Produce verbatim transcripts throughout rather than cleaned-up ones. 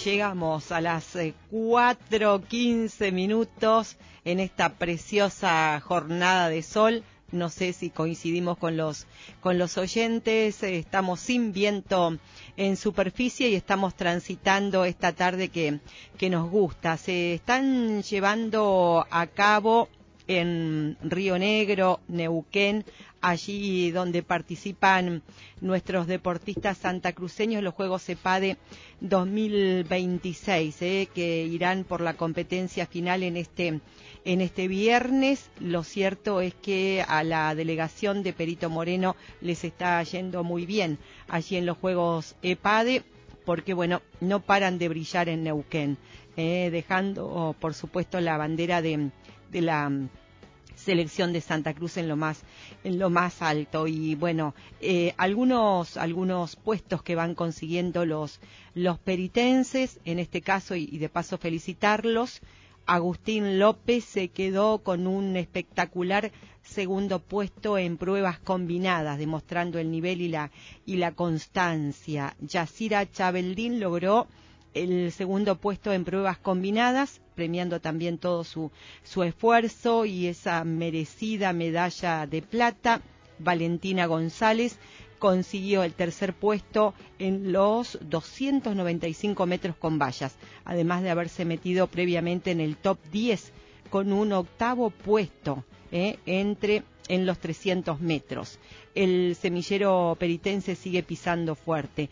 llegamos a las eh, cuatro quince minutos en esta preciosa jornada de sol. No sé si coincidimos con los con los oyentes. Eh, estamos sin viento en superficie y estamos transitando esta tarde que, que nos gusta. Se están llevando a cabo en Río Negro, Neuquén, allí donde participan nuestros deportistas santacruceños, los Juegos EPADE dos mil veintiséis, eh, que irán por la competencia final en este en este viernes. Lo cierto es que a la delegación de Perito Moreno les está yendo muy bien allí en los Juegos EPADE, porque bueno, no paran de brillar en Neuquén, eh, dejando por supuesto la bandera de, de la selección de Santa Cruz en lo más en lo más alto. Y bueno, eh, algunos algunos puestos que van consiguiendo los los peritenses en este caso, y, y de paso felicitarlos. Agustín López se quedó con un espectacular segundo puesto en pruebas combinadas, demostrando el nivel y la y la constancia. Yacira Chabeldín logró el segundo puesto en pruebas combinadas, premiando también todo su, su esfuerzo y esa merecida medalla de plata. Valentina González consiguió el tercer puesto en los doscientos noventa y cinco metros con vallas, además de haberse metido previamente en el top diez con un octavo puesto eh, entre en los trescientos metros. El semillero peritense sigue pisando fuerte.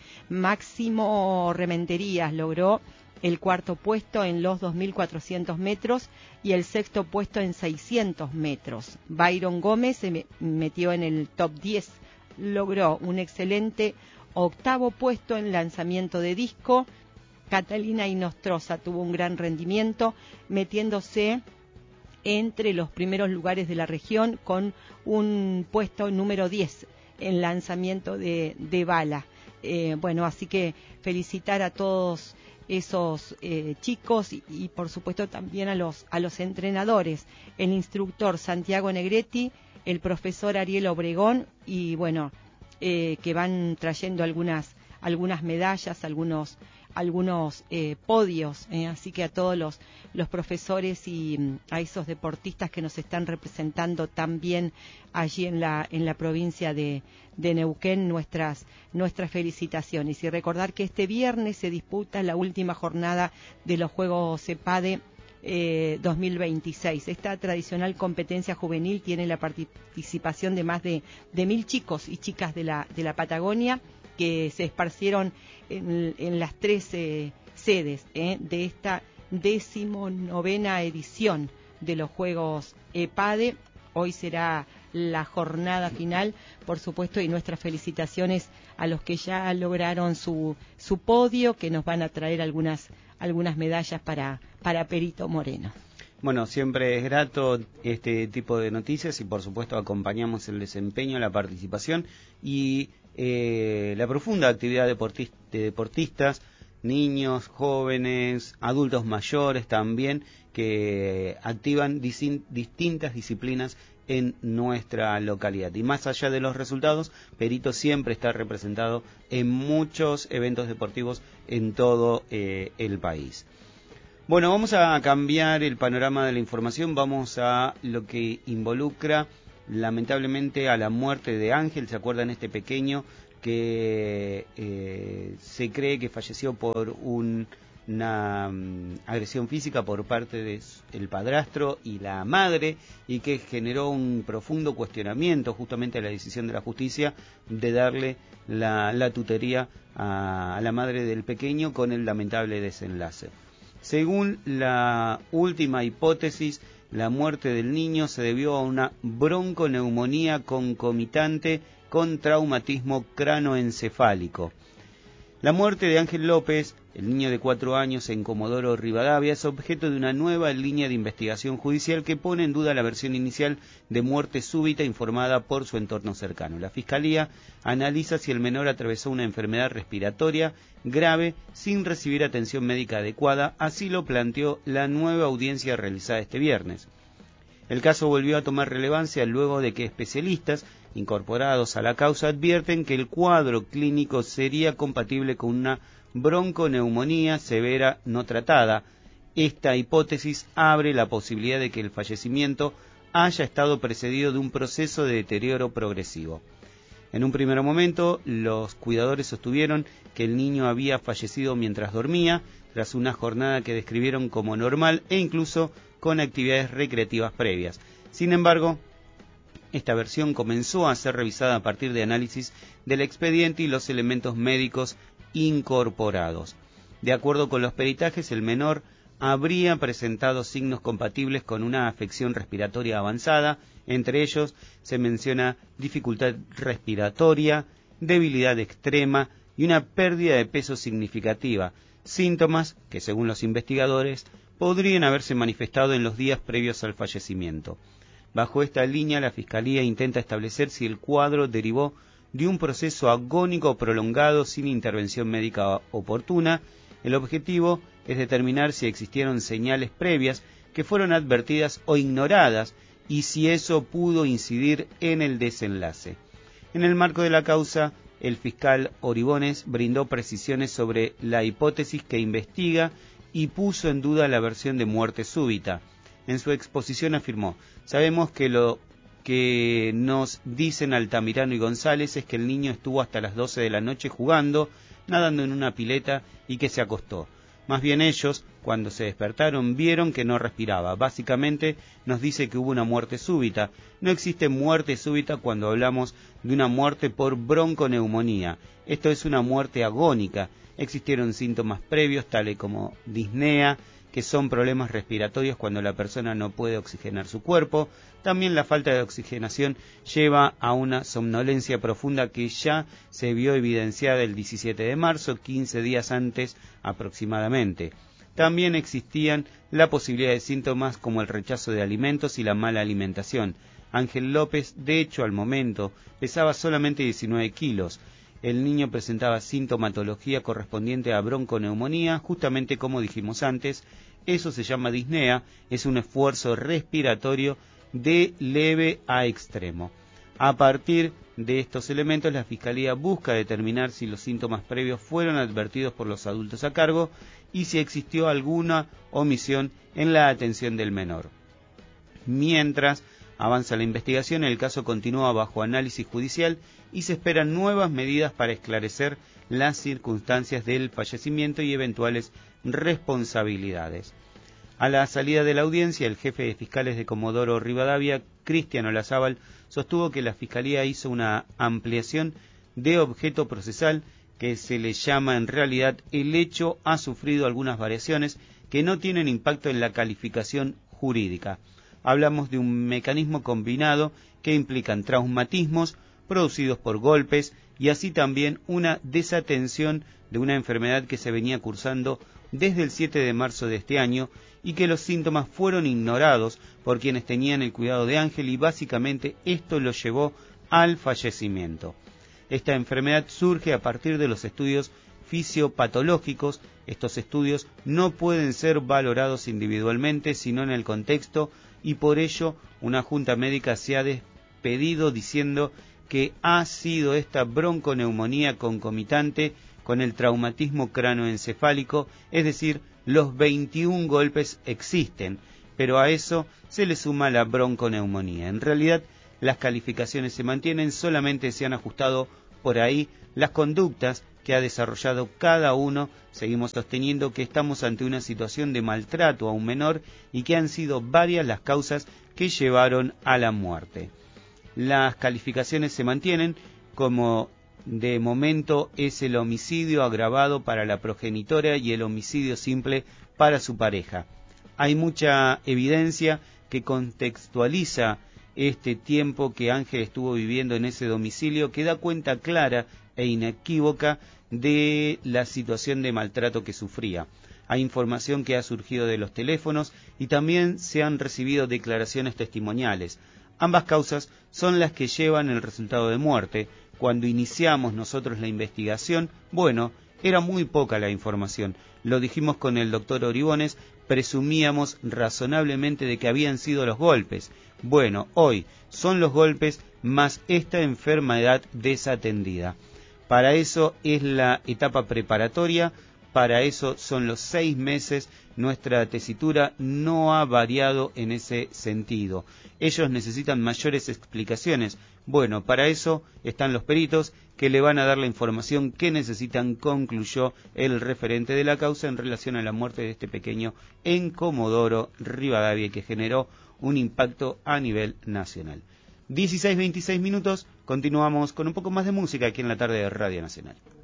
Máximo Rementerías logró el cuarto puesto en los dos mil cuatrocientos metros y el sexto puesto en seiscientos metros. Byron Gómez se metió en el top diez, logró un excelente octavo puesto en lanzamiento de disco. Catalina Inostroza tuvo un gran rendimiento, metiéndose entre los primeros lugares de la región con un puesto número diez en lanzamiento de, de bala. Eh, bueno, así que felicitar a todos esos eh, chicos y, y por supuesto también a los a los entrenadores, el instructor Santiago Negretti, el profesor Ariel Obregón, y bueno, eh, que van trayendo algunas algunas medallas, algunos algunos eh, podios, eh, así que a todos los, los profesores y mm, a esos deportistas que nos están representando también allí en la en la provincia de, de Neuquén, nuestras nuestras felicitaciones. Y recordar que este viernes se disputa la última jornada de los Juegos EPADE eh, dos mil veintiséis. Esta tradicional competencia juvenil tiene la participación de más de, de mil chicos y chicas de la de la Patagonia, que se esparcieron en, en las tres eh, sedes eh, de esta decimonovena edición de los Juegos EPADE. Hoy será la jornada final, por supuesto, y nuestras felicitaciones a los que ya lograron su, su podio, que nos van a traer algunas, algunas medallas para, para Perito Moreno. Bueno, siempre es grato este tipo de noticias y por supuesto acompañamos el desempeño, la participación y eh, la profunda actividad deportista, de deportistas, niños, jóvenes, adultos mayores también, que activan disin, distintas disciplinas en nuestra localidad. Y más allá de los resultados, Perito siempre está representado en muchos eventos deportivos en todo eh, el país. Bueno, vamos a cambiar el panorama de la información, vamos a lo que involucra lamentablemente a la muerte de Ángel. ¿Se acuerdan este pequeño que eh, se cree que falleció por un, una um, agresión física por parte del padrastro y la madre, y que generó un profundo cuestionamiento justamente a la decisión de la justicia de darle la, la tutoría a, a la madre del pequeño, con el lamentable desenlace? Según la última hipótesis, la muerte del niño se debió a una bronconeumonía concomitante con traumatismo cranoencefálico. La muerte de Ángel López, el niño de cuatro años en Comodoro Rivadavia, es objeto de una nueva línea de investigación judicial que pone en duda la versión inicial de muerte súbita informada por su entorno cercano. La Fiscalía analiza si el menor atravesó una enfermedad respiratoria grave sin recibir atención médica adecuada, así lo planteó la nueva audiencia realizada este viernes. El caso volvió a tomar relevancia luego de que especialistas incorporados a la causa advierten que el cuadro clínico sería compatible con una bronconeumonía severa no tratada. Esta hipótesis abre la posibilidad de que el fallecimiento haya estado precedido de un proceso de deterioro progresivo. En un primer momento, los cuidadores sostuvieron que el niño había fallecido mientras dormía, tras una jornada que describieron como normal e incluso con actividades recreativas previas. Sin embargo, esta versión comenzó a ser revisada a partir de análisis del expediente y los elementos médicos incorporados. De acuerdo con los peritajes, el menor habría presentado signos compatibles con una afección respiratoria avanzada. Entre ellos se menciona dificultad respiratoria, debilidad extrema y una pérdida de peso significativa, síntomas que, según los investigadores, podrían haberse manifestado en los días previos al fallecimiento. Bajo esta línea, la Fiscalía intenta establecer si el cuadro derivó de un proceso agónico prolongado sin intervención médica oportuna. El objetivo es determinar si existieron señales previas que fueron advertidas o ignoradas y si eso pudo incidir en el desenlace. En el marco de la causa, el fiscal Oribones brindó precisiones sobre la hipótesis que investiga y puso en duda la versión de muerte súbita. En su exposición afirmó: sabemos que lo que nos dicen Altamirano y González es que el niño estuvo hasta las doce de la noche jugando, nadando en una pileta y que se acostó. Más bien ellos, cuando se despertaron, vieron que no respiraba. Básicamente nos dice que hubo una muerte súbita. No existe muerte súbita cuando hablamos de una muerte por bronconeumonía. Esto es una muerte agónica. Existieron síntomas previos, tales como disnea, que son problemas respiratorios cuando la persona no puede oxigenar su cuerpo. También la falta de oxigenación lleva a una somnolencia profunda que ya se vio evidenciada el diecisiete de marzo, quince días antes aproximadamente. También existían la posibilidad de síntomas como el rechazo de alimentos y la mala alimentación. Ángel López, de hecho, al momento, pesaba solamente diecinueve kilos. El niño presentaba sintomatología correspondiente a bronconeumonía, justamente como dijimos antes. Eso se llama disnea, es un esfuerzo respiratorio de leve a extremo. A partir de estos elementos, la Fiscalía busca determinar si los síntomas previos fueron advertidos por los adultos a cargo y si existió alguna omisión en la atención del menor. Mientras avanza la investigación, el caso continúa bajo análisis judicial y se esperan nuevas medidas para esclarecer las circunstancias del fallecimiento y eventuales responsabilidades. A la salida de la audiencia, el jefe de fiscales de Comodoro Rivadavia, Cristian Olazábal, sostuvo que la Fiscalía hizo una ampliación de objeto procesal que se le llama en realidad el hecho ha sufrido algunas variaciones que no tienen impacto en la calificación jurídica. Hablamos de un mecanismo combinado que implican traumatismos producidos por golpes y así también una desatención de una enfermedad que se venía cursando desde el siete de marzo de este año y que los síntomas fueron ignorados por quienes tenían el cuidado de Ángel y básicamente esto lo llevó al fallecimiento. Esta enfermedad surge a partir de los estudios fisiopatológicos. Estos estudios no pueden ser valorados individualmente sino en el contexto y por ello una junta médica se ha despedido diciendo que ha sido esta bronconeumonía concomitante con el traumatismo cranoencefálico, es decir, los veintiún golpes existen, pero a eso se le suma la bronconeumonía. En realidad, las calificaciones se mantienen, solamente se han ajustado por ahí las conductas que ha desarrollado cada uno. Seguimos sosteniendo que estamos ante una situación de maltrato a un menor y que han sido varias las causas que llevaron a la muerte. Las calificaciones se mantienen, como de momento es el homicidio agravado para la progenitora y el homicidio simple para su pareja. Hay mucha evidencia que contextualiza este tiempo que Ángel estuvo viviendo en ese domicilio, que da cuenta clara e inequívoca de la situación de maltrato que sufría. Hay información que ha surgido de los teléfonos y también se han recibido declaraciones testimoniales. Ambas causas son las que llevan el resultado de muerte. Cuando iniciamos nosotros la investigación, bueno, era muy poca la información. Lo dijimos con el doctor Oribones, presumíamos razonablemente de que habían sido los golpes. Bueno, hoy son los golpes más esta enfermedad desatendida. Para eso es la etapa preparatoria, para eso son los seis meses. Nuestra tesitura no ha variado en ese sentido. Ellos necesitan mayores explicaciones. Bueno, para eso están los peritos que le van a dar la información que necesitan, concluyó el referente de la causa en relación a la muerte de este pequeño en Comodoro Rivadavia, que generó un impacto a nivel nacional. dieciséis veintiséis minutos, continuamos con un poco más de música aquí en la tarde de Radio Nacional.